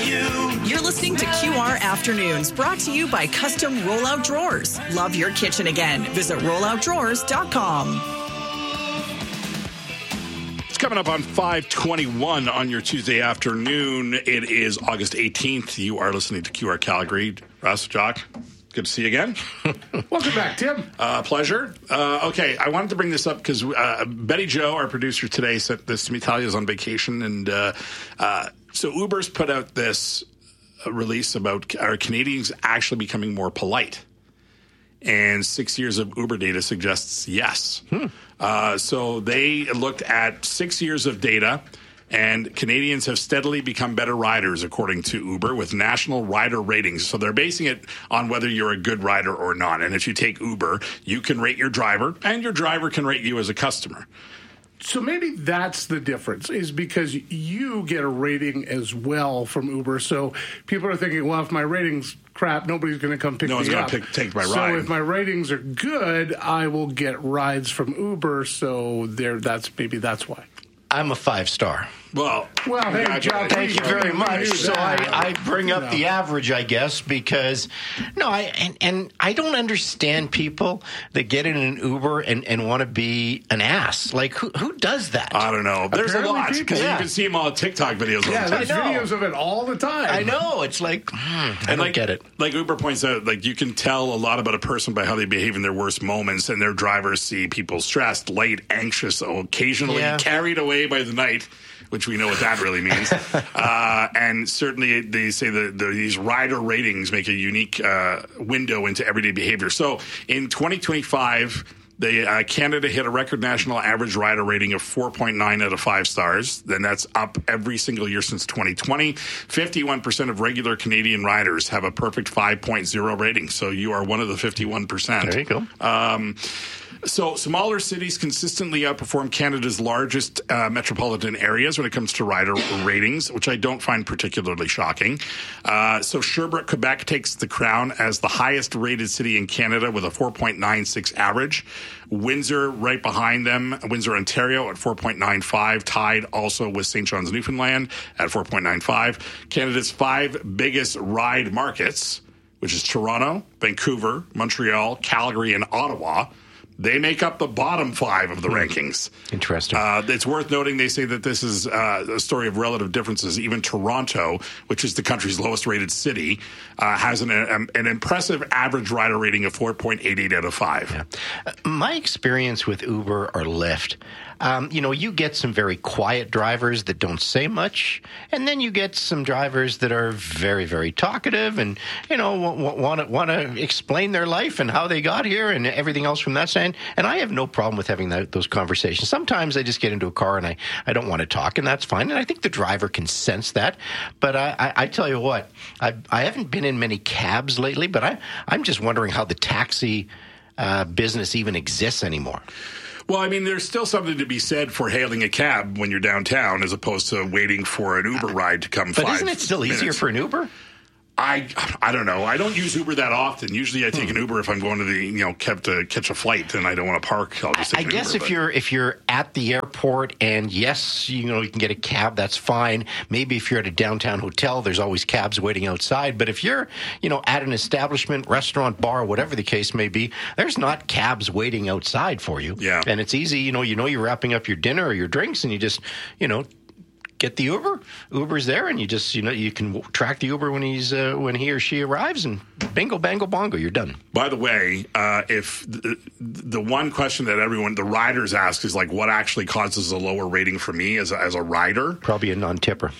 you. You're listening to QR Afternoons, brought to you by Custom Rollout Drawers. Love your kitchen again. Visit rolloutdrawers.com. It's coming up on 5:21 on your Tuesday afternoon. It is August 18th. You are listening to QR Calgary. Russ, Jock, good to see you again. Welcome back, Tim. Pleasure. Okay, I wanted to bring this up because Betty Jo, our producer today, sent this to me. Talia's on vacation, and so Uber's put out this release about are Canadians actually becoming more polite? And 6 years of Uber data suggests yes. So they looked at 6 years of data, and Canadians have steadily become better riders, according to Uber, with national rider ratings. So they're basing it on whether you're a good rider or not. And if you take Uber, you can rate your driver, and your driver can rate you as a customer. So maybe that's the difference, is because you get a rating as well from Uber. So people are thinking, well, if my rating's crap, nobody's going to come pick me up. No one's going to take my ride. So if my ratings are good, I will get rides from Uber. So that's why. I'm a 5-star. Well, hey, John, thank you very much. So I bring up the average, I guess, because I don't understand people that get in an Uber and want to be an ass. Like who does that? I don't know. There's a lot because you can see them on TikTok videos. There's videos of it all the time. I know. It's like I don't get it. Like Uber points out, like you can tell a lot about a person by how they behave in their worst moments, and their drivers see people stressed, late, anxious, occasionally carried away by the night, which we know what that really means. And certainly they say that these rider ratings make a unique window into everyday behavior. So in 2025, Canada hit a record national average rider rating of 4.9 out of 5 stars. Then that's up every single year since 2020. 51% of regular Canadian riders have a perfect 5.0 rating. So you are one of the 51%. There you go. So smaller cities consistently outperform Canada's largest metropolitan areas when it comes to rider ratings, which I don't find particularly shocking. So Sherbrooke, Quebec takes the crown as the highest rated city in Canada with a 4.96 average. Windsor right behind them, Windsor, Ontario at 4.95, tied also with St. John's, Newfoundland at 4.95. Canada's 5 biggest ride markets, which is Toronto, Vancouver, Montreal, Calgary, and Ottawa, they make up the bottom 5 of the rankings. Interesting. It's worth noting they say that this is a story of relative differences. Even Toronto, which is the country's lowest rated city, has an impressive average rider rating of 4.88 out of 5. Yeah. My experience with Uber or Lyft, you get some very quiet drivers that don't say much, and then you get some drivers that are very, very talkative and, want to explain their life and how they got here and everything else from that side. And I have no problem with having those conversations. Sometimes I just get into a car and I don't want to talk, and that's fine. And I think the driver can sense that. But I tell you what, I haven't been in many cabs lately, but I'm just wondering how the taxi business even exists anymore. Well, I mean, there's still something to be said for hailing a cab when you're downtown as opposed to waiting for an Uber ride to come 5 But isn't it still easier for an Uber? I don't know. I don't use Uber that often. Usually I take an Uber if I'm going to the catch a flight and I don't want to park. I'll just take an guess Uber, if you're at the airport and yes, you can get a cab, that's fine. Maybe if you're at a downtown hotel, there's always cabs waiting outside. But if you're, at an establishment, restaurant, bar, whatever the case may be, there's not cabs waiting outside for you. Yeah. And it's easy, you're wrapping up your dinner or your drinks and you just, get the Uber. Uber's there, and you just you can track the Uber when when he or she arrives, and bingo, bango, bongo, you're done. By the way, if the one question that the riders ask is like, what actually causes a lower rating for me as a rider? Probably a non-tipper.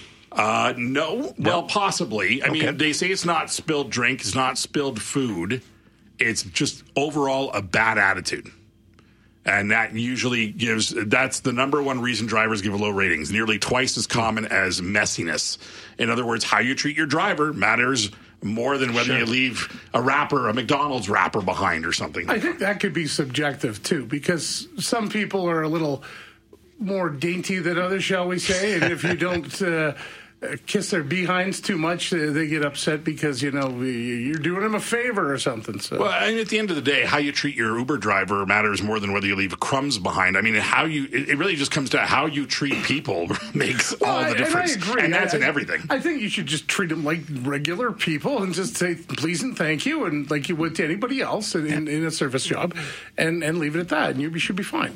No. Well, possibly. I mean, they say it's not spilled drink, it's not spilled food. It's just overall a bad attitude. And that usually that's the number one reason drivers give low ratings, nearly twice as common as messiness. In other words, how you treat your driver matters more than whether you leave a McDonald's wrapper behind or something. I think that could be subjective, too, because some people are a little more dainty than others, shall we say, and if you don't kiss their behinds too much, they get upset because, you're doing them a favor or something. So. Well, I mean, at the end of the day, how you treat your Uber driver matters more than whether you leave crumbs behind. I mean, it really just comes to how you treat people makes all the difference. And I agree. And that's in everything. I think you should just treat them like regular people and just say please and thank you, and like you would to anybody else in a service job, and leave it at that, and you should be fine.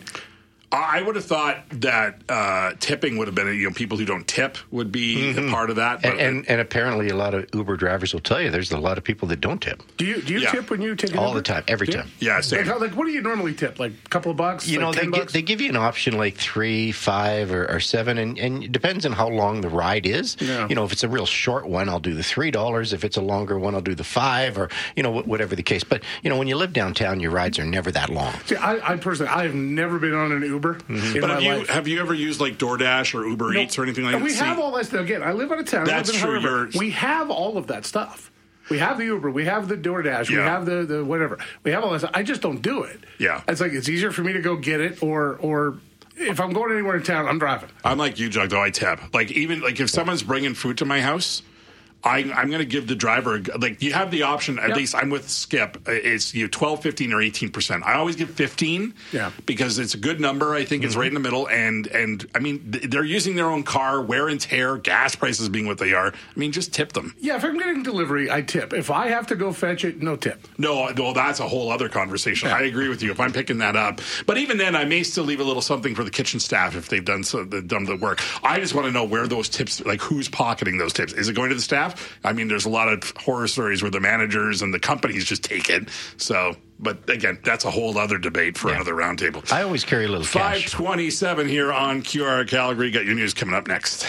I would have thought that tipping would have been, people who don't tip would be a part of that. But and apparently a lot of Uber drivers will tell you there's a lot of people that don't tip. Do you tip when you take an all Uber? the time, every time? Yeah, same. Like, what do you normally tip? Like a couple of bucks? They give you an option like 3, 5, or 7, and it depends on how long the ride is. Yeah. If it's a real short one, I'll do the $3. If it's a longer one, I'll do the 5, or whatever the case. But when you live downtown, your rides are never that long. See, I personally, I have never been on an Uber. But have you ever used like DoorDash or Uber Eats or anything like that? We have all that stuff. Again, I live out of town. That's true. We have all of that stuff. We have the Uber. We have the DoorDash. We have the whatever. We have all that stuff. I just don't do it. Yeah. It's like it's easier for me to go get it or if I'm going anywhere in town, I'm driving. I'm like you, Jug, though. I tip. Like, even like if someone's bringing food to my house, I'm going to give the driver, you have the option, at least I'm with Skip, it's 12, 15, or 18%. I always give 15 because it's a good number. I think it's right in the middle. And I mean, they're using their own car, wear and tear, gas prices being what they are. I mean, just tip them. Yeah, if I'm getting delivery, I tip. If I have to go fetch it, no tip. No, well, that's a whole other conversation. Yeah. I agree with you if I'm picking that up. But even then, I may still leave a little something for the kitchen staff if they've done the work. I just want to know where those tips, like who's pocketing those tips. Is it going to the staff? I mean, there's a lot of horror stories where the managers and the companies just take it. So, but again, that's a whole other debate for another roundtable. I always carry a little cash. 5:27 here on QR Calgary. Got your news coming up next.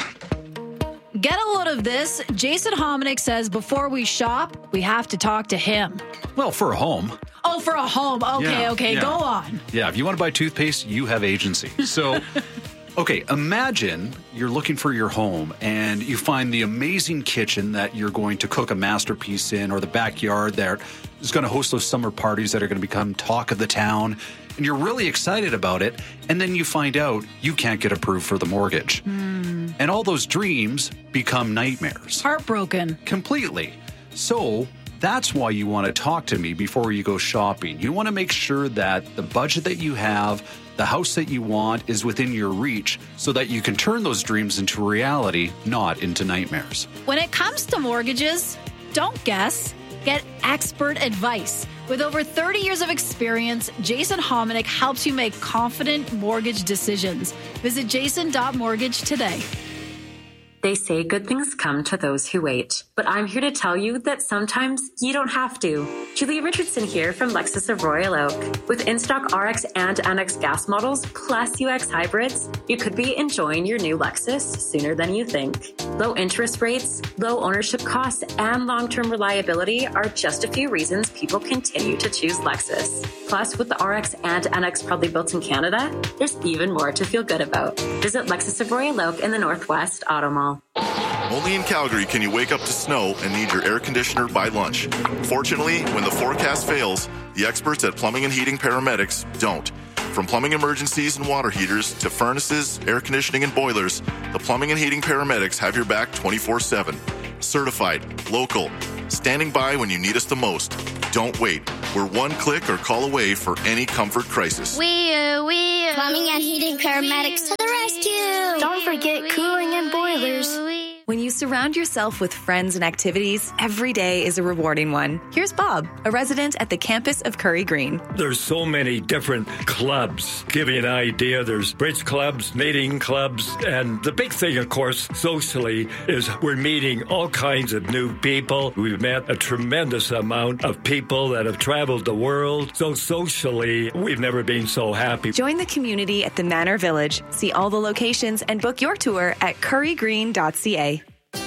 Get a load of this. Jason Hominick says before we shop, we have to talk to him. Well, for a home. Oh, for a home. Okay, go on. Yeah, if you want to buy toothpaste, you have agency. So... Okay, imagine you're looking for your home and you find the amazing kitchen that you're going to cook a masterpiece in, or the backyard that is going to host those summer parties that are going to become talk of the town, and you're really excited about it, and then you find out you can't get approved for the mortgage. And all those dreams become nightmares. Heartbroken. Completely. So that's why you want to talk to me before you go shopping. You want to make sure that the budget that you have, the house that you want, is within your reach so that you can turn those dreams into reality, not into nightmares. When it comes to mortgages, don't guess. Get expert advice. With over 30 years of experience, Jason Hominick helps you make confident mortgage decisions. Visit jason.mortgage today. They say good things come to those who wait. But I'm here to tell you that sometimes you don't have to. Julia Richardson here from Lexus of Royal Oak. With in-stock RX and NX gas models, plus UX hybrids, you could be enjoying your new Lexus sooner than you think. Low interest rates, low ownership costs, and long-term reliability are just a few reasons people continue to choose Lexus. Plus, with the RX and NX proudly built in Canada, there's even more to feel good about. Visit Lexus of Royal Oak in the Northwest Auto Mall. Only in Calgary can you wake up to snow and need your air conditioner by lunch. Fortunately, when the forecast fails, the experts at Plumbing and Heating Paramedics don't. From plumbing emergencies and water heaters to furnaces, air conditioning, and boilers, the Plumbing and Heating Paramedics have your back 24/7. Certified, local, standing by when you need us the most. Don't wait. We're one click or call away for any comfort crisis. Plumbing and Heating Paramedics to the rescue. Don't forget cooling and boilers. When you surround yourself with friends and activities, every day is a rewarding one. Here's Bob, a resident at the campus of Curry Green. There's so many different clubs. Give you an idea, there's bridge clubs, knitting clubs, and the big thing, of course, socially, is we're meeting all kinds of new people. We've met a tremendous amount of people that have traveled the world. So socially, we've never been so happy. Join the community at the Manor Village. See all the locations and book your tour at currygreen.ca.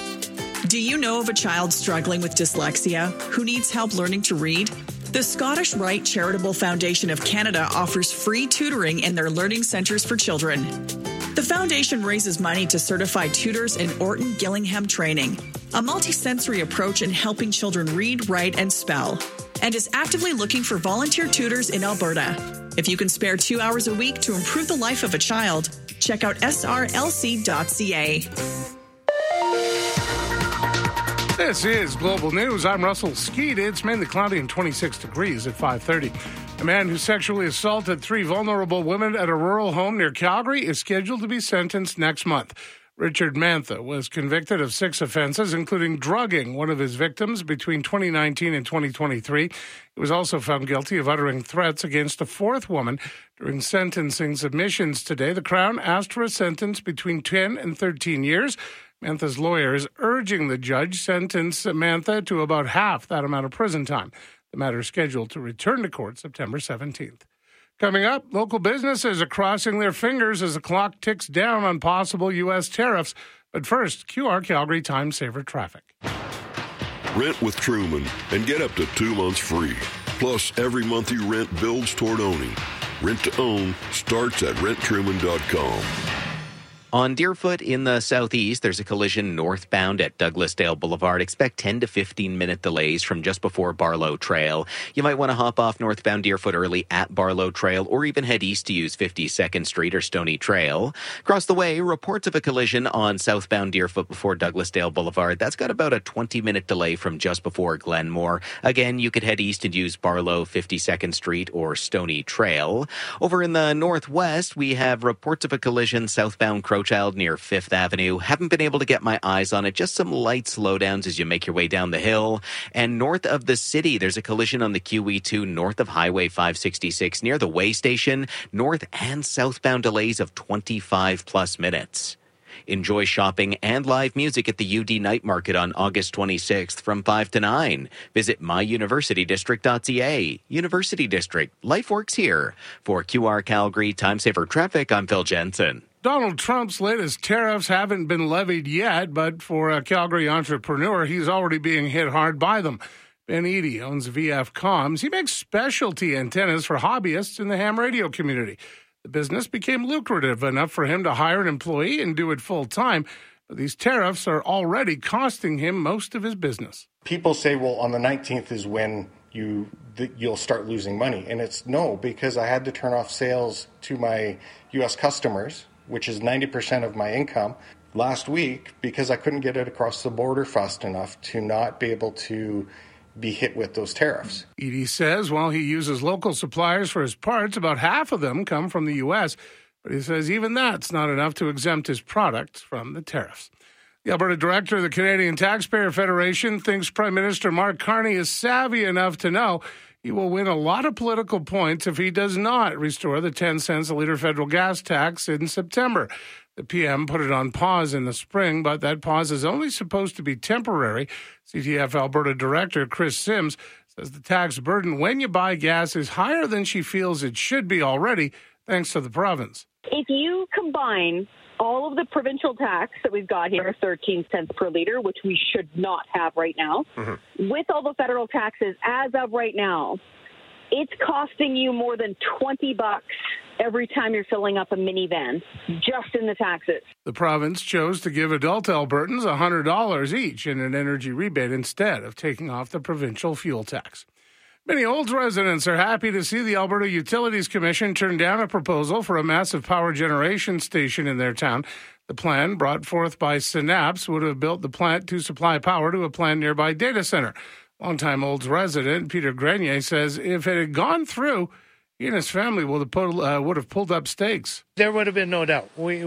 Do you know of a child struggling with dyslexia who needs help learning to read? The Scottish Rite Charitable Foundation of Canada offers free tutoring in their learning centres for children. The foundation raises money to certify tutors in Orton Gillingham training, a multisensory approach in helping children read, write, and spell, and is actively looking for volunteer tutors in Alberta. If you can spare 2 hours a week to improve the life of a child, check out srlc.ca. This is Global News. I'm Russell Skeet. It's mainly cloudy and 26 degrees at 5:30. A man who sexually assaulted 3 vulnerable women at a rural home near Calgary is scheduled to be sentenced next month. Richard Mantha was convicted of 6 offenses, including drugging one of his victims between 2019 and 2023. He was also found guilty of uttering threats against a 4th woman during sentencing submissions today. The Crown asked for a sentence between 10 and 13 years. Mantha's lawyer is urging the judge sentence Mantha to about half that amount of prison time. The matter is scheduled to return to court September 17th. Coming up, local businesses are crossing their fingers as the clock ticks down on possible U.S. tariffs. But first, QR Calgary Time Saver traffic. Rent with Truman and get up to 2 months free. Plus, every month you rent builds toward owning. Rent to own starts at renttruman.com. On Deerfoot in the southeast, there's a collision northbound at Douglasdale Boulevard. Expect 10 to 15-minute delays from just before Barlow Trail. You might want to hop off northbound Deerfoot early at Barlow Trail or even head east to use 52nd Street or Stony Trail. Across the way, reports of a collision on southbound Deerfoot before Douglasdale Boulevard. That's got about a 20-minute delay from just before Glenmore. Again, you could head east and use Barlow, 52nd Street or Stony Trail. Over in the northwest, we have reports of a collision southbound Crowchild near 5th Avenue. Haven't been able to get my eyes on it. Just some light slowdowns as you make your way down the hill. And north of the city, there's a collision on the QE2 north of Highway 566 near the way station. North and southbound delays of 25 plus minutes. Enjoy shopping and live music at the UD Night Market on August 26th from 5 to 9. Visit myuniversitydistrict.ca. University District. Life works here. For QR Calgary Time Saver Traffic, I'm Phil Jensen. Donald Trump's latest tariffs haven't been levied yet, but for a Calgary entrepreneur, he's already being hit hard by them. Ben Eady owns VF Comms. He makes specialty antennas for hobbyists in the ham radio community. The business became lucrative enough for him to hire an employee and do it full time. But these tariffs are already costing him most of his business. People say, well, on the 19th is when you'll start losing money. And it's no, because I had to turn off sales to my U.S. customers, which is 90% of my income, last week because I couldn't get it across the border fast enough to not be able to be hit with those tariffs. Eady says while he uses local suppliers for his parts, about half of them come from the U.S., but he says even that's not enough to exempt his products from the tariffs. The Alberta director of the Canadian Taxpayer Federation thinks Prime Minister Mark Carney is savvy enough to know he will win a lot of political points if he does not restore the 10 cents a litre federal gas tax in September. The PM put it on pause in the spring, but that pause is only supposed to be temporary. CTF Alberta Director Chris Sims says the tax burden when you buy gas is higher than she feels it should be already, thanks to the province. If you combine all of the provincial tax that we've got here, 13 cents per litre, which we should not have right now, with all the federal taxes as of right now, it's costing you more than $20 every time you're filling up a minivan, just in the taxes. The province chose to give adult Albertans $100 each in an energy rebate instead of taking off the provincial fuel tax. Many Olds residents are happy to see the Alberta Utilities Commission turn down a proposal for a massive power generation station in their town. The plan, brought forth by Synapse, would have built the plant to supply power to a planned nearby data center. Longtime Olds resident Peter Grenier says if it had gone through, he and his family would have pulled up stakes. There would have been no doubt.